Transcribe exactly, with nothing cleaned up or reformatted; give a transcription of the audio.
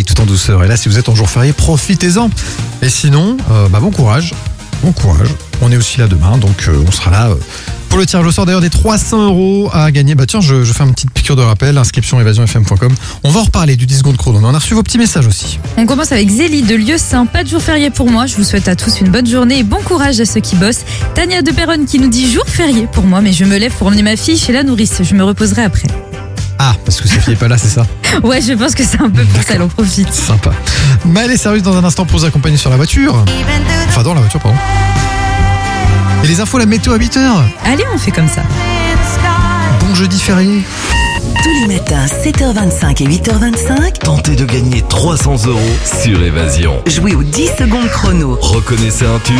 tout en douceur. Et là, si vous êtes en jour férié, profitez-en. Et sinon, euh, bah, bon courage. Bon courage. On est aussi là demain, donc euh, on sera là. Euh, Pour le tirage au sort d'ailleurs des trois cents euros à gagner. Bah tiens, je, je fais une petite piqûre de rappel, inscription évasion f m point com. On va en reparler du dix secondes chrono, mais on a reçu vos petits messages aussi. On commence avec Zélie de Lieu-Saint. Pas de jour férié pour moi. Je vous souhaite à tous une bonne journée et bon courage à ceux qui bossent. Tania de Péronne qui nous dit jour férié pour moi, mais je me lève pour emmener ma fille chez la nourrice. Je me reposerai après. Ah, parce que Sophie est pas là, c'est ça? Ouais, je pense que c'est un peu pour ça, elle en profite. Sympa. Maëlle est sérieuse dans un instant pour vous accompagner sur la voiture. Enfin, dans la voiture, pardon. Et les infos, la météo à huit heures. Allez, on fait comme ça. Bon jeudi férié. Tous les matins, sept heures vingt-cinq et huit heures vingt-cinq, Tentez de gagner trois cents euros sur Évasion. jouez aux dix secondes chrono. Reconnaissez un tube.